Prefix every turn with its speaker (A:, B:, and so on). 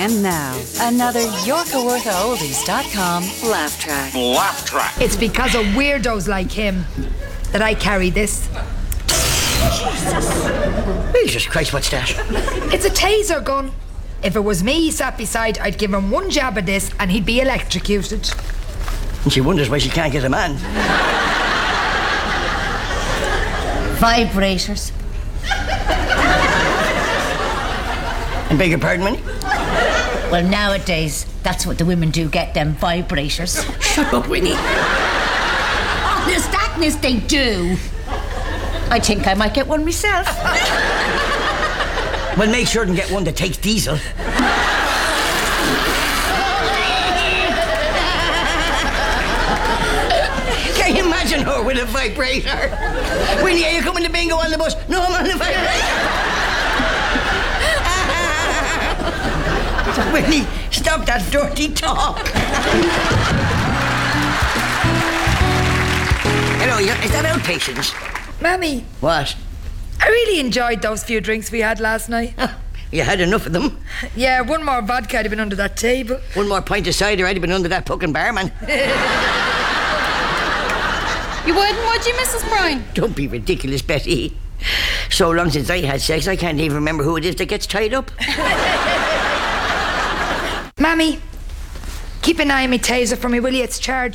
A: And now, another YorkaWorthaOldies.com laugh track.
B: Laugh track.
C: It's because of weirdos like him that I carry this.
D: Jesus Christ, what's that?
C: It's a taser gun. If it was me he sat beside, I'd give him one jab of this and he'd be electrocuted.
D: And she wonders why she can't get a man.
E: Vibrators.
D: I beg your pardon, Minnie?
E: Well, nowadays, that's what the women do, get them vibrators.
D: Shut up, Winnie.
E: Honest, Agnes, they do. I think I might get one myself.
D: Well, make sure and get one that takes diesel. Can you imagine her with a vibrator? Winnie, are you coming to bingo on the bus? No, I'm on the vibrator. Winnie, stop that dirty talk. Hello, is that outpatients?
C: Mammy,
D: What?
C: I really enjoyed those few drinks we had last night.
D: You had enough of them?
C: Yeah, one more vodka I'd have been under that table.
D: One more pint of cider, I'd have been under that fucking barman.
F: You wouldn't, would you, Mrs. Bryan?
D: Don't be ridiculous, Betty. So long since I had sex, I can't even remember who it is that gets tied up.
C: Mammy, keep an eye on me taser for me, will you? It's charged.